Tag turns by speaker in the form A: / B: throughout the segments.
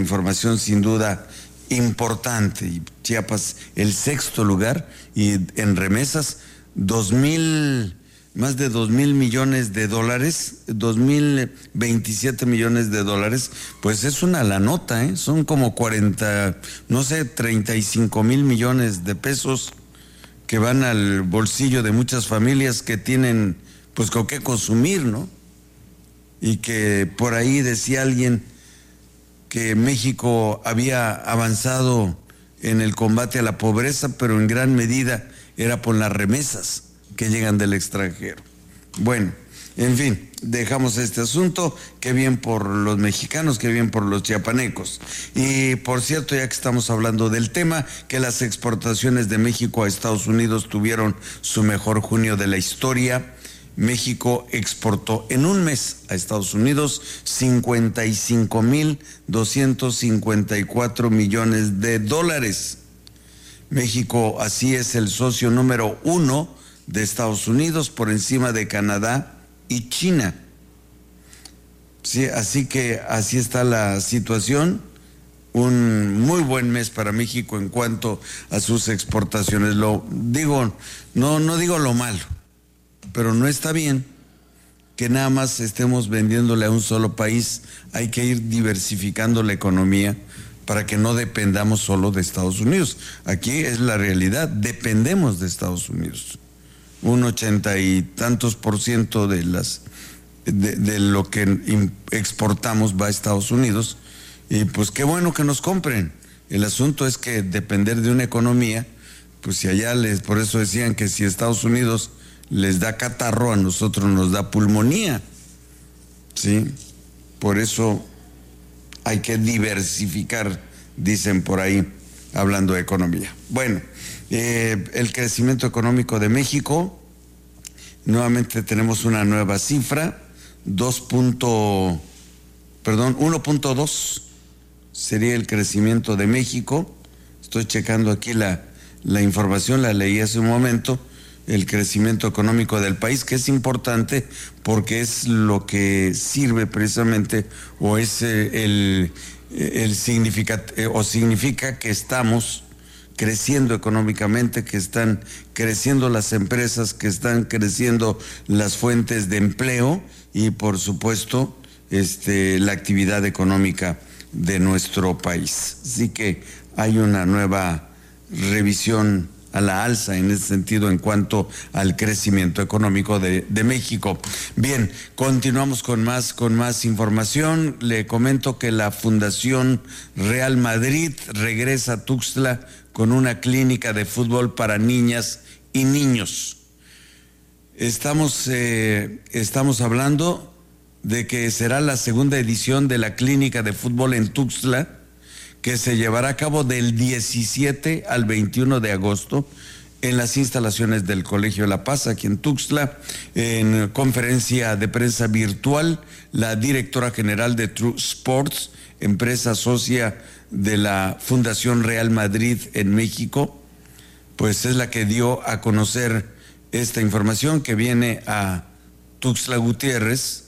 A: Información sin duda importante. Y Chiapas, el sexto lugar, y en remesas, más de 2,000 millones de dólares, 2,027 millones de dólares, pues es una lanota, ¿eh? Son como 35,000 millones de pesos que van al bolsillo de muchas familias que tienen, pues, con qué consumir, ¿no? Y que por ahí decía alguien que México había avanzado en el combate a la pobreza, pero en gran medida era por las remesas que llegan del extranjero. Bueno, en fin, dejamos este asunto. Qué bien por los mexicanos, qué bien por los chiapanecos. Y por cierto, ya que estamos hablando del tema, que las exportaciones de México a Estados Unidos tuvieron su mejor junio de la historia. México exportó en un mes a Estados Unidos 55,254 millones de dólares. México así es el socio número 1 de Estados Unidos, por encima de Canadá y China. Sí, así que así está la situación. Un muy buen mes para México en cuanto a sus exportaciones. No digo lo malo, pero no está bien que nada más estemos vendiéndole a un solo país. Hay que ir diversificando la economía para que no dependamos solo de Estados Unidos. Aquí es la realidad, dependemos de Estados Unidos. Un 80 y tantos % de lo que exportamos va a Estados Unidos, y pues qué bueno que nos compren. El asunto es que depender de una economía, pues si allá por eso decían que si Estados Unidos les da catarro, a nosotros nos da pulmonía, ¿sí? Por eso hay que diversificar, dicen por ahí, hablando de economía. Bueno, el crecimiento económico de México, nuevamente tenemos una nueva cifra, 1.2 sería el crecimiento de México. Estoy checando aquí la información, la leí hace un momento. El crecimiento económico del país, que es importante porque es lo que sirve precisamente, o es significa que estamos creciendo económicamente, que están creciendo las empresas, que están creciendo las fuentes de empleo y por supuesto la actividad económica de nuestro país. Así que hay una nueva revisión a la alza en ese sentido en cuanto al crecimiento económico de México. Bien, continuamos con más información. Le comento que la Fundación Real Madrid regresa a Tuxtla con una clínica de fútbol para niñas y niños. Estamos hablando de que será la segunda edición de la clínica de fútbol en Tuxtla, que se llevará a cabo del 17 al 21 de agosto en las instalaciones del Colegio La Paz, aquí en Tuxtla. En conferencia de prensa virtual, la directora general de True Sports, empresa socia de la Fundación Real Madrid en México, pues es la que dio a conocer esta información, que viene a Tuxtla Gutiérrez,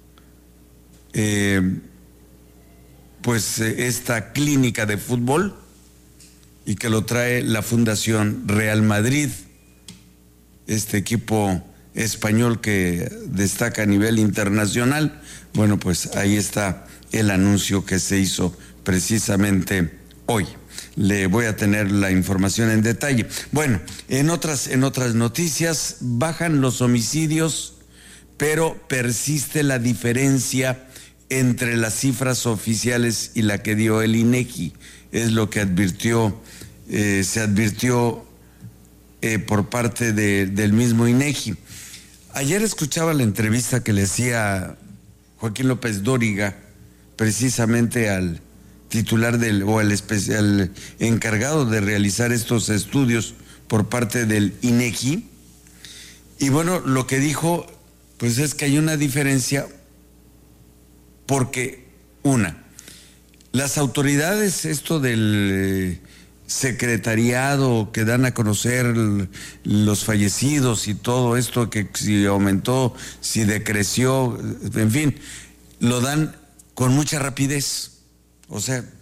A: esta clínica de fútbol, y que lo trae la Fundación Real Madrid, este equipo español que destaca a nivel internacional. Bueno, pues ahí está el anuncio que se hizo precisamente hoy. Le voy a tener la información en detalle. Bueno, en otras noticias, bajan los homicidios, pero persiste la diferencia entre las cifras oficiales y la que dio el INEGI. Es lo que se advirtió por parte del mismo INEGI. Ayer escuchaba la entrevista que le hacía Joaquín López Dóriga, precisamente al titular al encargado de realizar estos estudios por parte del INEGI. Y bueno, lo que dijo, pues es que hay una diferencia, porque las autoridades, esto del secretariado que dan a conocer los fallecidos y todo esto, que si aumentó, si decreció, en fin, lo dan con mucha rapidez. O sea,